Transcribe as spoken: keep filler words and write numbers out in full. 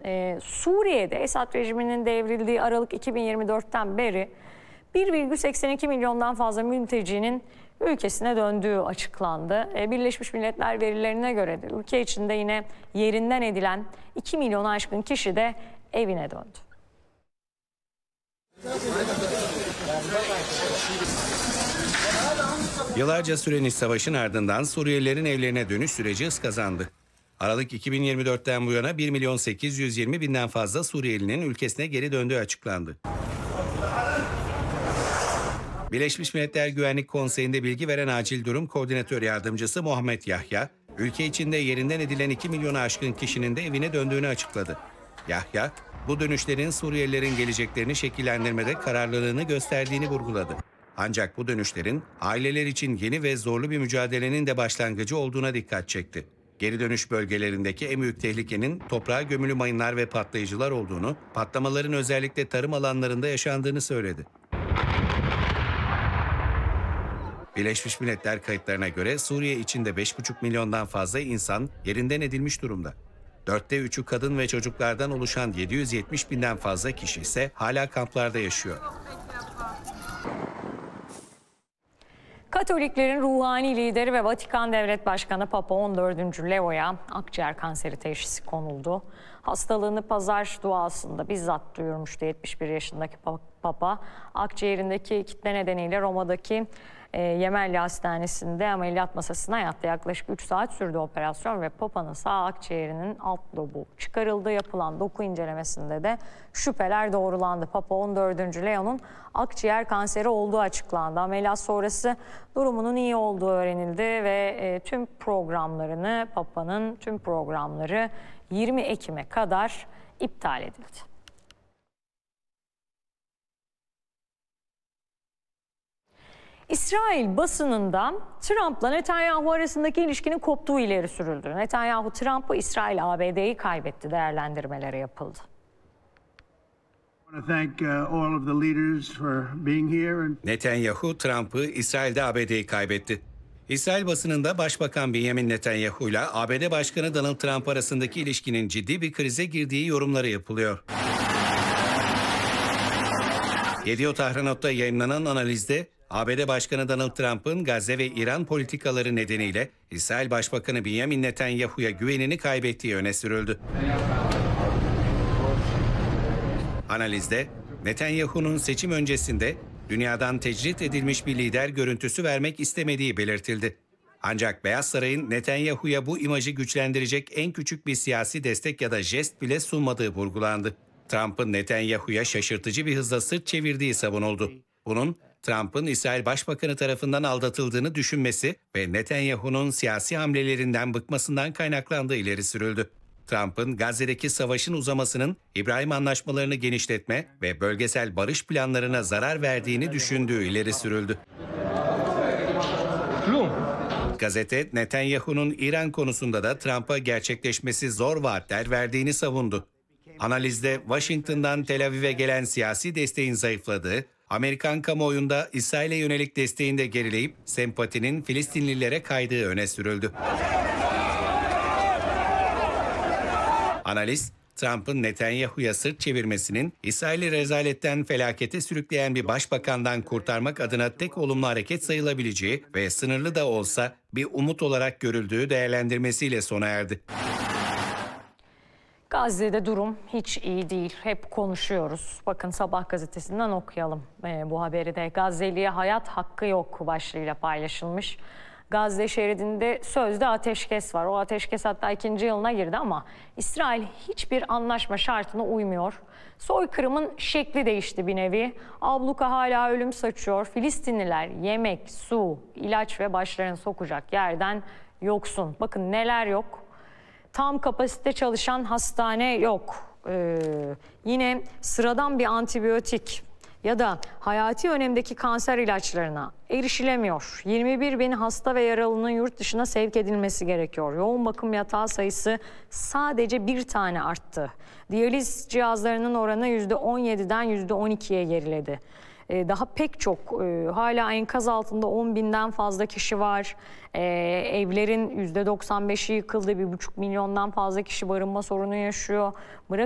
Ee, Suriye'de Esad rejiminin devrildiği Aralık iki bin yirmi dört'ten beri bir virgül seksen iki milyondan fazla mültecinin ülkesine döndüğü açıklandı. Ee, Birleşmiş Milletler verilerine göre de ülke içinde yine yerinden edilen iki milyonu aşkın kişi de evine döndü. Yıllarca süren iç savaşın ardından Suriyelilerin evlerine dönüş süreci hız kazandı. Aralık iki bin yirmi dört'ten bu yana bir milyon sekiz yüz yirmi binden fazla Suriyelinin ülkesine geri döndüğü açıklandı. Birleşmiş Milletler Güvenlik Konseyi'nde bilgi veren Acil Durum Koordinatör Yardımcısı Muhammed Yahya, ülke içinde yerinden edilen iki milyonu aşkın kişinin de evine döndüğünü açıkladı. Yahya, bu dönüşlerin Suriyelilerin geleceklerini şekillendirmede kararlılığını gösterdiğini vurguladı. Ancak bu dönüşlerin aileler için yeni ve zorlu bir mücadelenin de başlangıcı olduğuna dikkat çekti. Geri dönüş bölgelerindeki en büyük tehlikenin toprağa gömülü mayınlar ve patlayıcılar olduğunu, patlamaların özellikle tarım alanlarında yaşandığını söyledi. Birleşmiş Milletler kayıtlarına göre Suriye içinde beş buçuk milyondan fazla insan yerinden edilmiş durumda. Dörtte üçü kadın ve çocuklardan oluşan yedi yüz yetmiş binden fazla kişi ise hala kamplarda yaşıyor. Katoliklerin ruhani lideri ve Vatikan Devlet Başkanı Papa on dördüncü Leo'ya akciğer kanseri teşhisi konuldu. Hastalığını pazar duasında bizzat duyurmuştu yetmiş bir yaşındaki Papa. Akciğerindeki kitle nedeniyle Roma'daki e, Yemelli Hastanesi'nde ameliyat masasına yattı. Yaklaşık üç saat sürdü operasyon ve Papa'nın sağ akciğerinin alt lobu çıkarıldı. Yapılan doku incelemesinde de şüpheler doğrulandı. Papa on dördüncü Leo'nun akciğer kanseri olduğu açıklandı. Ameliyat sonrası durumunun iyi olduğu öğrenildi ve e, tüm programlarını, Papa'nın tüm programları yirmi Ekim'e kadar iptal edildi. İsrail basınında Trump'la Netanyahu arasındaki ilişkinin koptuğu ileri sürüldü. Netanyahu, Trump'ı İsrail A B D'yi kaybetti değerlendirmeleri yapıldı. Netanyahu, Trump'ı İsrail'de A B D'yi kaybetti. İsrail basınında Başbakan Benjamin Netanyahu ile A B D Başkanı Donald Trump arasındaki ilişkinin ciddi bir krize girdiği yorumları yapılıyor. Yediot Ahronot'ta yayınlanan analizde A B D Başkanı Donald Trump'ın Gazze ve İran politikaları nedeniyle İsrail Başbakanı Benjamin Netanyahu'ya güvenini kaybettiği öne sürüldü. Analizde Netanyahu'nun seçim öncesinde dünyadan tecrit edilmiş bir lider görüntüsü vermek istemediği belirtildi. Ancak Beyaz Saray'ın Netanyahu'ya bu imajı güçlendirecek en küçük bir siyasi destek ya da jest bile sunmadığı vurgulandı. Trump'ın Netanyahu'ya şaşırtıcı bir hızla sırt çevirdiği savunuldu. Bunun Trump'ın İsrail Başbakanı tarafından aldatıldığını düşünmesi ve Netanyahu'nun siyasi hamlelerinden bıkmasından kaynaklandığı ileri sürüldü. Trump'ın Gazze'deki savaşın uzamasının İbrahim anlaşmalarını genişletme ve bölgesel barış planlarına zarar verdiğini düşündüğü ileri sürüldü. Gazete, Netanyahu'nun İran konusunda da Trump'a gerçekleşmesi zor vaatler verdiğini savundu. Analizde Washington'dan Tel Aviv'e gelen siyasi desteğin zayıfladığı, Amerikan kamuoyunda İsrail'e yönelik desteğinde gerileyip sempatinin Filistinlilere kaydığı öne sürüldü. Analiz, Trump'ın Netanyahu'ya sırt çevirmesinin İsrail'i rezaletten felakete sürükleyen bir başbakandan kurtarmak adına tek olumlu hareket sayılabileceği ve sınırlı da olsa bir umut olarak görüldüğü değerlendirmesiyle sona erdi. Gazze'de durum hiç iyi değil. Hep konuşuyoruz. Bakın Sabah gazetesinden okuyalım e, bu haberi de. Gazze'liye hayat hakkı yok başlığıyla paylaşılmış. Gazze şeridinde sözde ateşkes var. O ateşkes hatta ikinci yılına girdi ama İsrail hiçbir anlaşma şartına uymuyor. Soykırımın şekli değişti bir nevi. Abluka hala ölüm saçıyor. Filistinliler yemek, su, ilaç ve başlarını sokacak yerden yoksun. Bakın neler yok. Tam kapasite çalışan hastane yok. Ee, yine sıradan bir antibiyotik ya da hayati önemdeki kanser ilaçlarına erişilemiyor. yirmi bir bin hasta ve yaralının yurt dışına sevk edilmesi gerekiyor. Yoğun bakım yatağı sayısı sadece bir tane arttı. Diyaliz cihazlarının oranı yüzde on yediden yüzde on ikiye geriledi. Daha pek çok hala enkaz altında on binden fazla kişi var. Evlerin yüzde doksan beşi yıkıldı. Bir buçuk milyondan fazla kişi barınma sorunu yaşıyor. Bırak